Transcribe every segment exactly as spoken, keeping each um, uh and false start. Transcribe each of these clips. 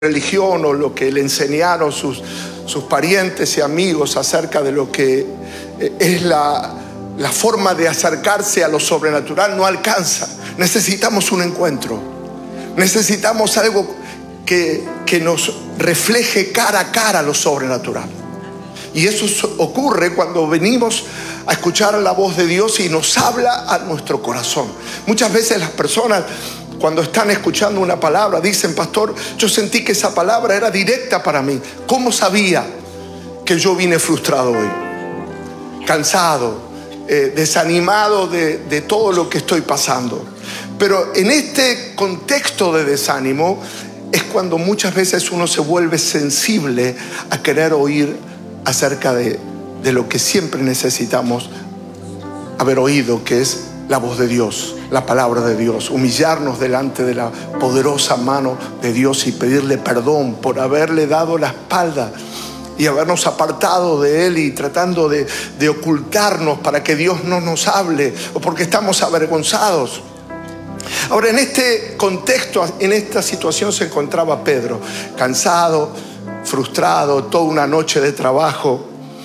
religión o lo que le enseñaron sus, sus parientes y amigos acerca de lo que es la, la forma de acercarse a lo sobrenatural no alcanza. Necesitamos un encuentro. Necesitamos algo que, que nos refleje cara a cara lo sobrenatural. Y eso ocurre cuando venimos a escuchar la voz de Dios y nos habla a nuestro corazón. Muchas veces las personas, cuando están escuchando una palabra, dicen: pastor, yo sentí que esa palabra era directa para mí. ¿Cómo sabía que yo vine frustrado hoy? Cansado, eh, desanimado de, de todo lo que estoy pasando. Pero en este contexto de desánimo es cuando muchas veces uno se vuelve sensible a querer oír acerca de, de lo que siempre necesitamos haber oído, que es la voz de Dios, la palabra de Dios. Humillarnos delante de la poderosa mano de Dios y pedirle perdón por haberle dado la espalda y habernos apartado de Él y tratando de, de ocultarnos para que Dios no nos hable o porque estamos avergonzados. Ahora, en este contexto, en esta situación se encontraba Pedro, cansado, frustrado, toda una noche de trabajo.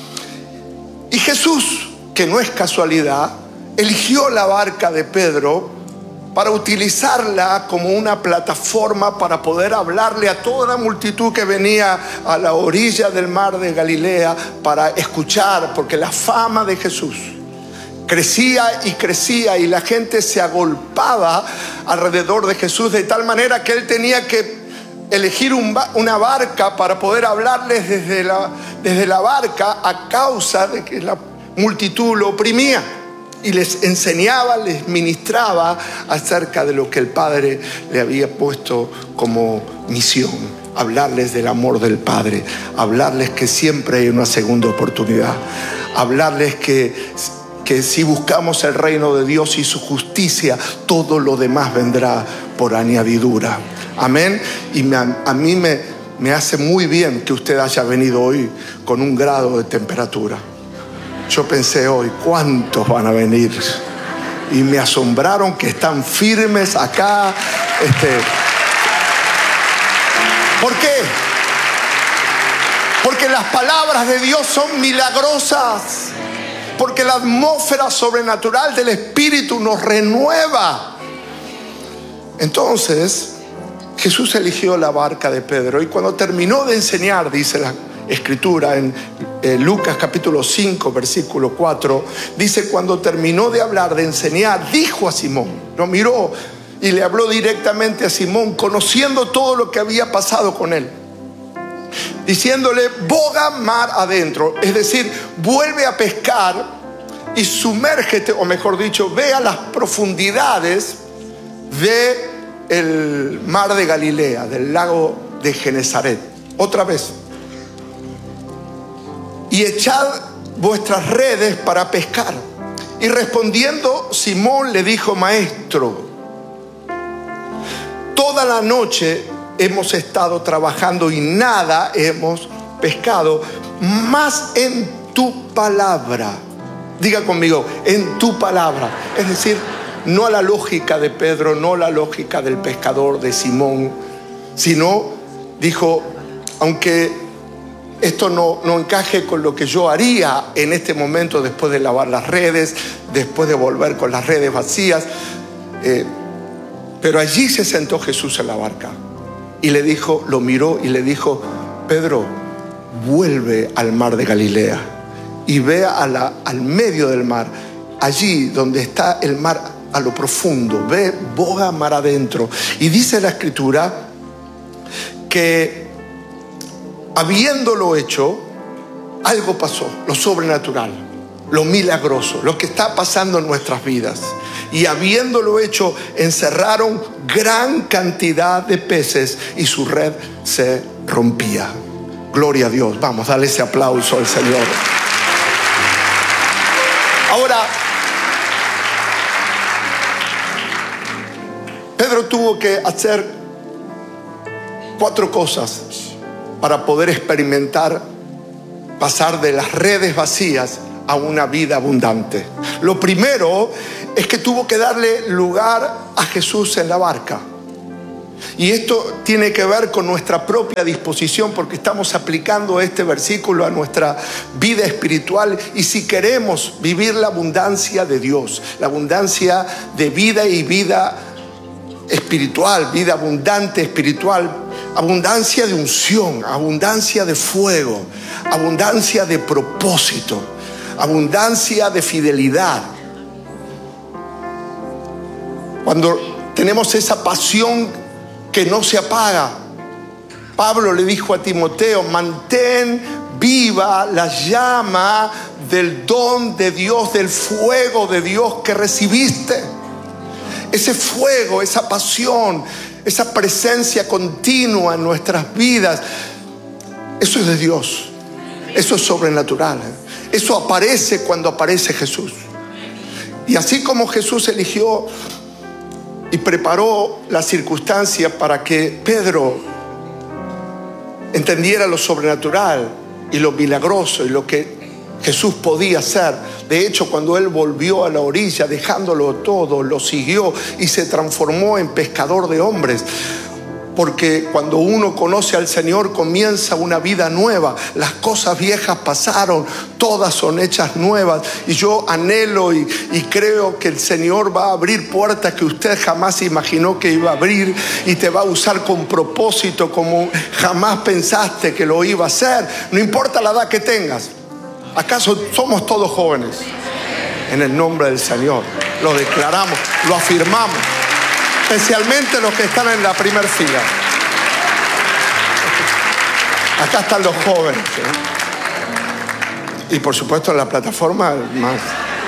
Y Jesús, que no es casualidad, eligió la barca de Pedro para utilizarla como una plataforma para poder hablarle a toda la multitud que venía a la orilla del mar de Galilea para escuchar, porque la fama de Jesús crecía y crecía y la gente se agolpaba alrededor de Jesús de tal manera que él tenía que elegir un, una barca para poder hablarles desde la, desde la barca, a causa de que la multitud lo oprimía. Y les enseñaba, les ministraba acerca de lo que el Padre le había puesto como misión. Hablarles del amor del Padre, hablarles que siempre hay una segunda oportunidad, hablarles que, que si buscamos el reino de Dios y su justicia, todo lo demás vendrá por añadidura. Amén. Y me, a mí me, me hace muy bien que usted haya venido hoy con un grado de temperatura. Yo pensé hoy, ¿cuántos van a venir? Y me asombraron que están firmes acá. Este, ¿Por qué? Porque las palabras de Dios son milagrosas. Porque la atmósfera sobrenatural del Espíritu nos renueva. Entonces, Jesús eligió la barca de Pedro. Y cuando terminó de enseñar, dice la Escritura en eh, Lucas capítulo cinco, versículo cuatro, dice: cuando terminó de hablar, de enseñar, dijo a Simón, lo miró y le habló directamente a Simón, conociendo todo lo que había pasado con él, diciéndole: boga mar adentro, es decir, vuelve a pescar y sumérgete, o mejor dicho, ve a las profundidades del mar de Galilea, del lago de Genesaret. Otra vez. Y echad vuestras redes para pescar. Y respondiendo, Simón le dijo: maestro, toda la noche hemos estado trabajando y nada hemos pescado, mas en tu palabra. Diga conmigo, en tu palabra. Es decir, no a la lógica de Pedro, no a la lógica del pescador de Simón, sino dijo: aunque esto no, no encaje con lo que yo haría en este momento, después de lavar las redes, después de volver con las redes vacías, eh, pero allí se sentó Jesús en la barca y le dijo, lo miró y le dijo: Pedro, vuelve al mar de Galilea y ve a la, al medio del mar, allí donde está el mar a lo profundo, ve, boga mar adentro. Y dice la Escritura que habiéndolo hecho, algo pasó, lo sobrenatural, lo milagroso, lo que está pasando en nuestras vidas. Y habiéndolo hecho, encerraron gran cantidad de peces y su red se rompía. Gloria a Dios. Vamos, dale ese aplauso al Señor. Ahora, Pedro tuvo que hacer cuatro cosas para poder experimentar, pasar de las redes vacías a una vida abundante. Lo primero es que tuvo que darle lugar a Jesús en la barca. Y esto tiene que ver con nuestra propia disposición, porque estamos aplicando este versículo a nuestra vida espiritual. Y si queremos vivir la abundancia de Dios, la abundancia de vida y vida espiritual, vida abundante espiritual, abundancia de unción, abundancia de fuego, abundancia de propósito, abundancia de fidelidad. Cuando tenemos esa pasión que no se apaga, Pablo le dijo a Timoteo: mantén viva la llama del don de Dios, del fuego de Dios que recibiste. Ese fuego, esa pasión, esa presencia continua en nuestras vidas, eso es de Dios, eso es sobrenatural. Eso aparece cuando aparece Jesús. Y así como Jesús eligió y preparó las circunstancias para que Pedro entendiera lo sobrenatural y lo milagroso y lo que Jesús podía hacer. De hecho, cuando él volvió a la orilla, dejándolo todo, lo siguió y se transformó en pescador de hombres. Porque cuando uno conoce al Señor, comienza una vida nueva. Las cosas viejas pasaron, todas son hechas nuevas. Y yo anhelo y, y creo que el Señor va a abrir puertas que usted jamás imaginó que iba a abrir, y te va a usar con propósito como jamás pensaste que lo iba a hacer. No importa la edad que tengas. ¿Acaso somos todos jóvenes? En el nombre del Señor lo declaramos, lo afirmamos. Especialmente los que están en la primera fila. Acá están los jóvenes, ¿eh? Y por supuesto en la plataforma más.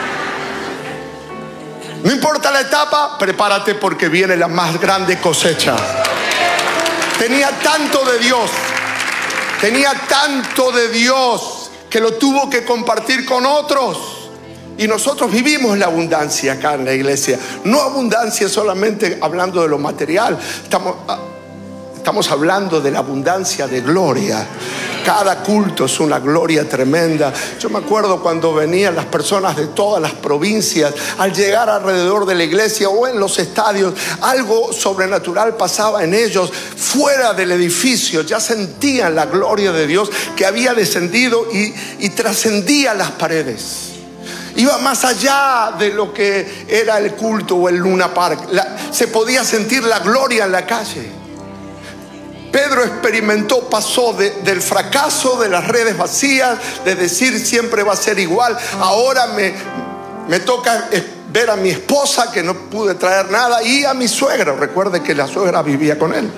No importa la etapa, prepárate porque viene la más grande cosecha. Tenía tanto de Dios, tenía tanto de Dios que lo tuvo que compartir con otros. Y nosotros vivimos la abundancia acá en la iglesia. No abundancia solamente hablando de lo material. Estamos, estamos hablando de la abundancia de gloria. Cada culto es una gloria tremenda. Yo me acuerdo cuando venían las personas de todas las provincias, al llegar alrededor de la iglesia o en los estadios, algo sobrenatural pasaba en ellos. Fuera del edificio ya sentían la gloria de Dios que había descendido y, y trascendía las paredes. Iba más allá de lo que era el culto o el Luna Park. La, se podía sentir la gloria en la calle. Pedro experimentó, pasó de, del fracaso de las redes vacías, de decir siempre va a ser igual. Ahora me, me toca ver a mi esposa que no pude traer nada, y a mi suegra. Recuerde que la suegra vivía con él.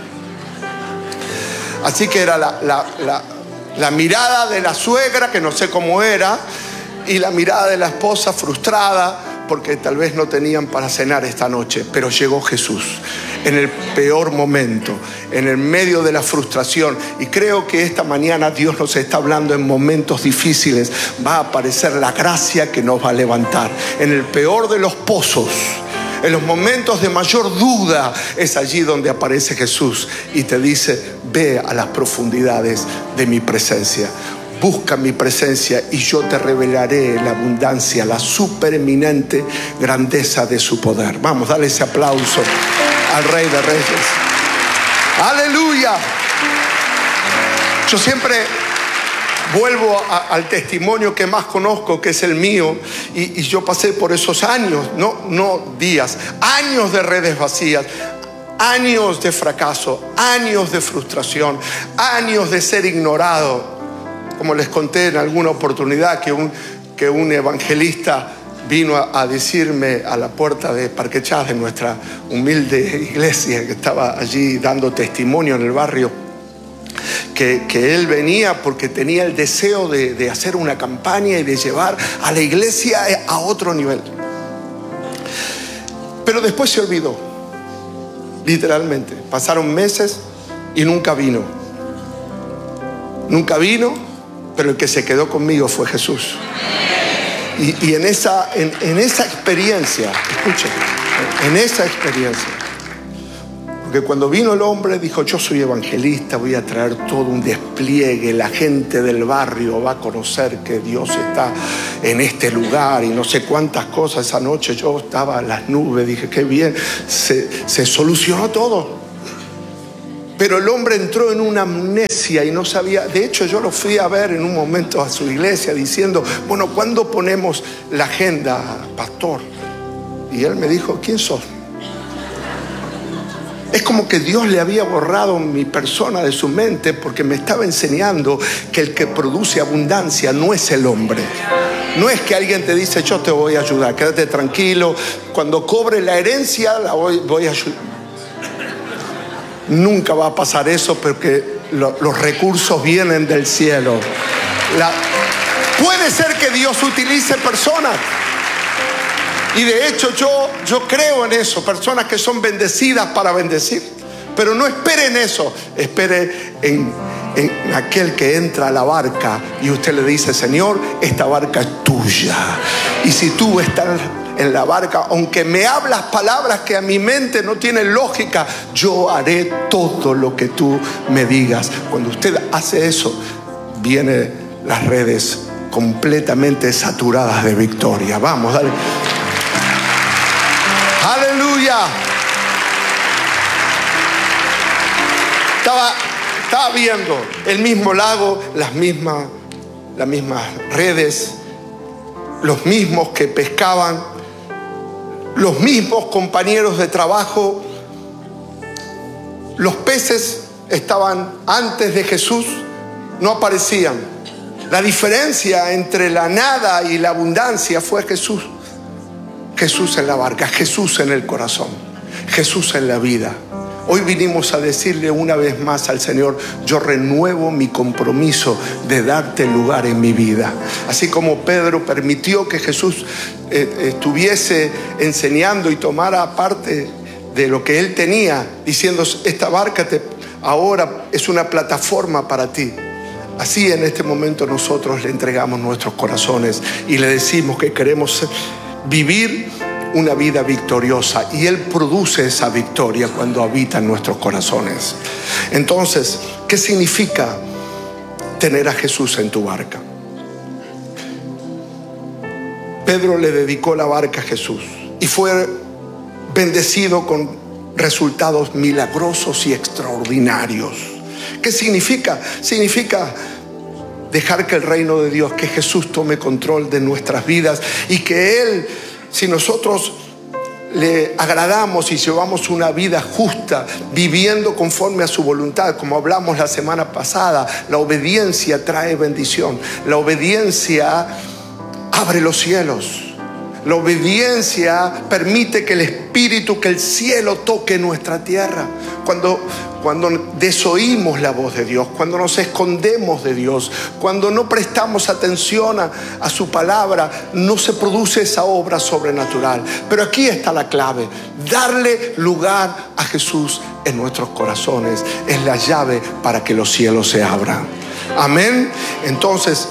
Así que era la, la, la, la mirada de la suegra, que no sé cómo era, y la mirada de la esposa frustrada porque tal vez no tenían para cenar esta noche. Pero llegó Jesús en el peor momento, en el medio de la frustración. Y creo que esta mañana Dios nos está hablando en momentos difíciles. Va a aparecer la gracia que nos va a levantar. En el peor de los pozos, en los momentos de mayor duda, es allí donde aparece Jesús y te dice: ve a las profundidades de mi presencia. Busca mi presencia y yo te revelaré la abundancia, la supereminente grandeza de su poder. Vamos, dale ese aplauso al Rey de Reyes. ¡Aleluya! Yo siempre vuelvo a, al testimonio que más conozco, que es el mío, y, y yo pasé por esos años, no, no días, años de redes vacías, años de fracaso, años de frustración, años de ser ignorado. Como les conté en alguna oportunidad que un, que un evangelista vino a, a decirme a la puerta de Parque Chas, de nuestra humilde iglesia, que estaba allí dando testimonio en el barrio, que, que él venía porque tenía el deseo de, de hacer una campaña y de llevar a la iglesia a otro nivel. Pero después se olvidó, literalmente. Pasaron meses y nunca vino. Nunca vino. Pero el que se quedó conmigo fue Jesús. Y, y en, esa, en, en esa experiencia, escuchen, en esa experiencia, porque cuando vino el hombre dijo: yo soy evangelista, voy a traer todo un despliegue, la gente del barrio va a conocer que Dios está en este lugar, y no sé cuántas cosas. Esa noche yo estaba en las nubes, dije: qué bien, se, se solucionó todo. Pero el hombre entró en una amnesia y no sabía. De hecho, yo lo fui a ver en un momento a su iglesia diciendo, bueno, ¿cuándo ponemos la agenda, pastor? Y él me dijo, ¿quién sos? Es como que Dios le había borrado mi persona de su mente, porque me estaba enseñando que el que produce abundancia no es el hombre. No es que alguien te dice, yo te voy a ayudar, quédate tranquilo, cuando cobre la herencia la voy, voy a ayudar. Nunca va a pasar eso, porque lo, los recursos vienen del cielo. La, puede ser que Dios utilice personas. Y de hecho yo, yo creo en eso, personas que son bendecidas para bendecir. Pero no espere en eso, espere en, en aquel que entra a la barca y usted le dice, Señor, esta barca es tuya. Y si tú estás en la barca, aunque me hablas palabras que a mi mente no tienen lógica, yo haré todo lo que tú me digas. Cuando usted hace eso, vienen las redes completamente saturadas de victoria. Vamos, dale. Aleluya. Estaba, estaba viendo el mismo lago, las mismas, las mismas redes, los mismos que pescaban, los mismos compañeros de trabajo. Los peces estaban antes de Jesús, no aparecían. La diferencia entre la nada y la abundancia fue Jesús. Jesús en la barca, Jesús en el corazón, Jesús en la vida. Hoy vinimos a decirle una vez más al Señor, yo renuevo mi compromiso de darte lugar en mi vida. Así como Pedro permitió que Jesús eh, estuviese enseñando y tomara parte de lo que él tenía, diciendo, esta barca te, ahora es una plataforma para ti. Así en este momento nosotros le entregamos nuestros corazones y le decimos que queremos vivir una vida victoriosa, y Él produce esa victoria cuando habita en nuestros corazones. Entonces, ¿qué significa tener a Jesús en tu barca? Pedro le dedicó la barca a Jesús y fue bendecido con resultados milagrosos y extraordinarios. ¿Qué significa? Significa dejar que el reino de Dios, que Jesús tome control de nuestras vidas, y que Él, si nosotros le agradamos y llevamos una vida justa, viviendo conforme a su voluntad, como hablamos la semana pasada, la obediencia trae bendición. La obediencia abre los cielos. La obediencia permite que el Espíritu, que el cielo toque nuestra tierra. Cuando, cuando desoímos la voz de Dios, cuando nos escondemos de Dios, cuando no prestamos atención a, a su palabra, no se produce esa obra sobrenatural. Pero aquí está la clave: darle lugar a Jesús en nuestros corazones es la llave para que los cielos se abran. Amén. Entonces,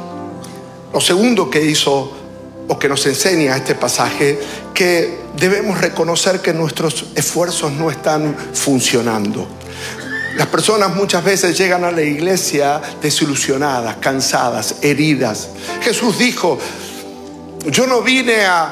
lo segundo que hizo, o que nos enseña este pasaje, que debemos reconocer que nuestros esfuerzos no están funcionando. Las personas muchas veces llegan a la iglesia desilusionadas, cansadas, heridas. Jesús dijo, yo no vine a,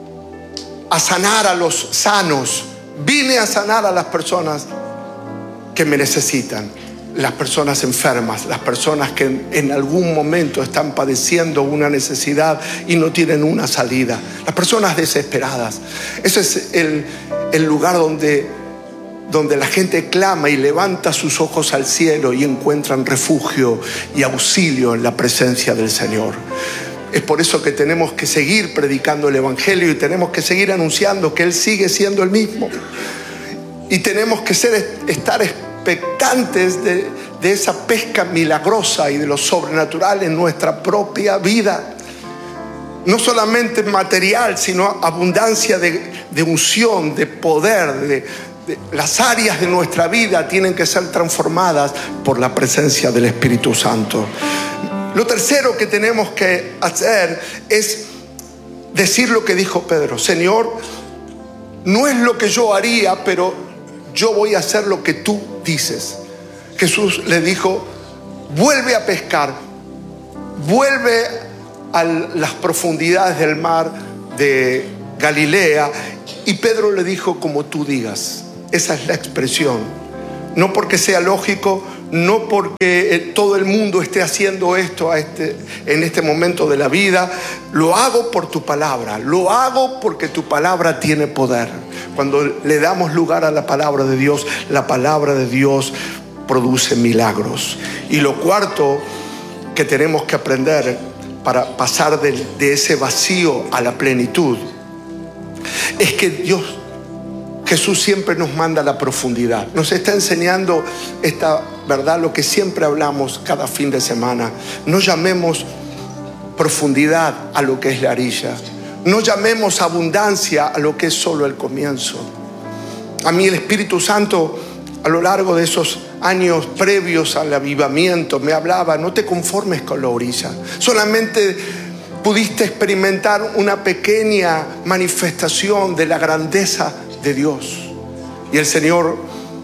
a sanar a los sanos, vine a sanar a las personas que me necesitan. Las personas enfermas, las personas que en, en algún momento están padeciendo una necesidad y no tienen una salida, las personas desesperadas. Ese es el, el lugar donde, donde la gente clama y levanta sus ojos al cielo y encuentran refugio y auxilio en la presencia del Señor. Es por eso que tenemos que seguir predicando el Evangelio y tenemos que seguir anunciando que Él sigue siendo el mismo. Y tenemos que ser, estar expectantes de, de esa pesca milagrosa y de lo sobrenatural en nuestra propia vida. No solamente material, sino abundancia de, de unción, de poder. De, de, las áreas de nuestra vida tienen que ser transformadas por la presencia del Espíritu Santo. Lo tercero que tenemos que hacer es decir lo que dijo Pedro: Señor, no es lo que yo haría, pero yo voy a hacer lo que tú dices. Jesús le dijo, vuelve a pescar, vuelve a las profundidades del mar de Galilea. Y Pedro le dijo, como tú digas. Esa es la expresión, no porque sea lógico, no porque todo el mundo esté haciendo esto a este, en este momento de la vida. Lo hago por tu palabra, lo hago porque tu palabra tiene poder. Cuando le damos lugar a la palabra de Dios, la palabra de Dios produce milagros. Y lo cuarto que tenemos que aprender para pasar de, de ese vacío a la plenitud es que Dios, Jesús siempre nos manda a la profundidad. Nos está enseñando esta verdad, lo que siempre hablamos cada fin de semana. No llamemos profundidad a lo que es la orilla. No llamemos abundancia a lo que es solo el comienzo. A mí el Espíritu Santo, a lo largo de esos años previos al avivamiento, me hablaba: no te conformes con la orilla. Solamente pudiste experimentar una pequeña manifestación de la grandeza de Dios. Y el Señor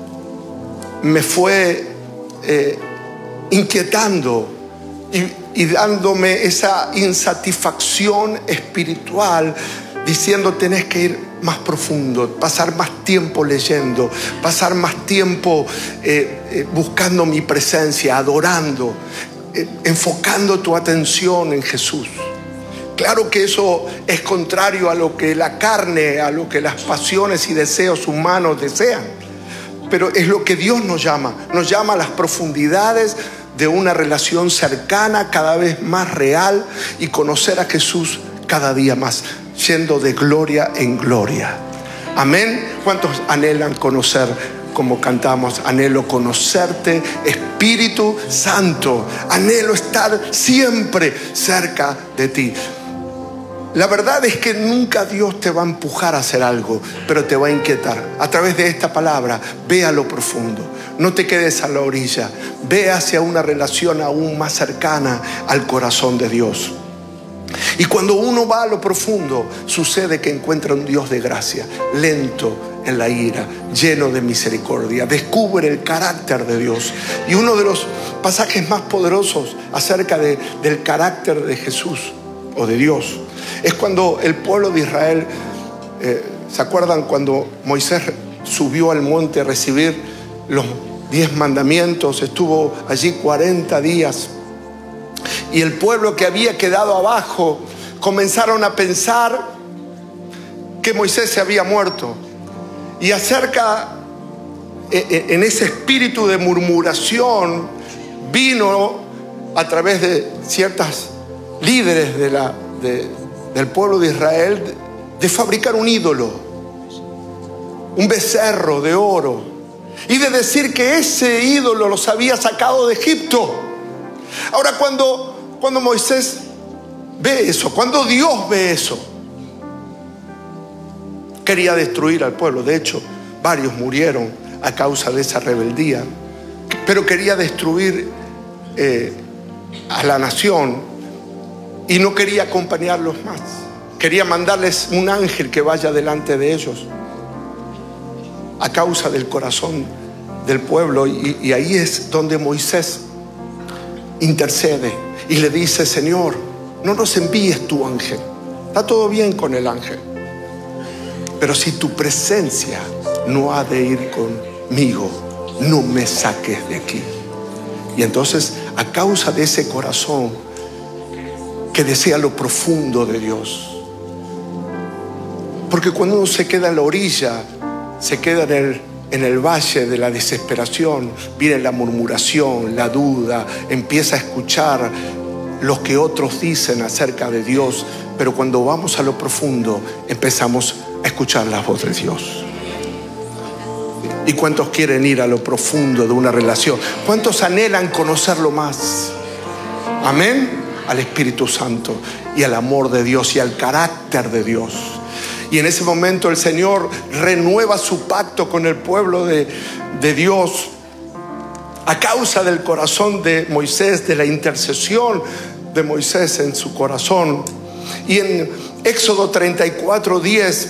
me fue eh, inquietando y, y dándome esa insatisfacción espiritual, diciendo: tenés que ir más profundo, pasar más tiempo leyendo, pasar más tiempo eh, eh, buscando mi presencia, adorando, eh, enfocando tu atención en Jesús. Claro que eso es contrario a lo que la carne, a lo que las pasiones y deseos humanos desean, pero es lo que Dios nos llama. Nos llama a las profundidades de una relación cercana, cada vez más real, y conocer a Jesús cada día más, siendo de gloria en gloria. Amén. ¿Cuántos anhelan conocer, como cantamos, anhelo conocerte, Espíritu Santo? Anhelo estar siempre cerca de ti. La verdad es que nunca Dios te va a empujar a hacer algo, pero te va a inquietar. A través de esta palabra, ve a lo profundo. No te quedes a la orilla. Ve hacia una relación aún más cercana al corazón de Dios. Y cuando uno va a lo profundo, sucede que encuentra un Dios de gracia, lento en la ira, lleno de misericordia. Descubre el carácter de Dios. Y uno de los pasajes más poderosos acerca de, del carácter de Jesús o de Dios es cuando el pueblo de Israel, eh, ¿se acuerdan cuando Moisés subió al monte a recibir los diez mandamientos? Estuvo allí cuarenta días. Y el pueblo que había quedado abajo comenzaron a pensar que Moisés se había muerto. Y acerca, en ese espíritu de murmuración, vino a través de ciertas líderes de la, de, del pueblo de Israel de fabricar un ídolo, un becerro de oro, y de decir que ese ídolo los había sacado de Egipto. Ahora, cuando, cuando Moisés ve eso, cuando Dios ve eso, quería destruir al pueblo. De hecho, varios murieron a causa de esa rebeldía, pero quería destruir eh, a la nación y no quería acompañarlos más. Quería mandarles un ángel que vaya delante de ellos a causa del corazón del pueblo. Y, y ahí es donde Moisés intercede y le dice: Señor, no nos envíes tu ángel. Está todo bien con el ángel, pero si tu presencia no ha de ir conmigo, no me saques de aquí. Y entonces, a causa de ese corazón que desea lo profundo de Dios, porque cuando uno se queda en la orilla, se queda en el, en el valle de la desesperación, viene la murmuración, la duda, empieza a escuchar lo que otros dicen acerca de Dios. Pero cuando vamos a lo profundo, empezamos a escuchar la voz de Dios. ¿Y cuántos quieren ir a lo profundo de una relación? ¿Cuántos anhelan conocerlo más? Amén. Al Espíritu Santo y al amor de Dios y al carácter de Dios. Y en ese momento el Señor renueva su pacto con el pueblo de, de Dios a causa del corazón de Moisés, de la intercesión de Moisés en su corazón. Y en Éxodo treinta y cuatro, diez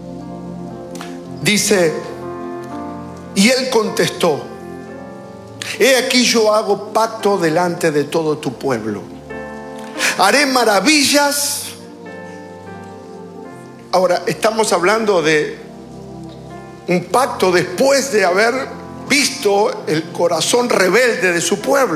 dice: y él contestó: he aquí yo hago pacto delante de todo tu pueblo, haré maravillas. Ahora estamos hablando de un pacto después de haber visto el corazón rebelde de su pueblo.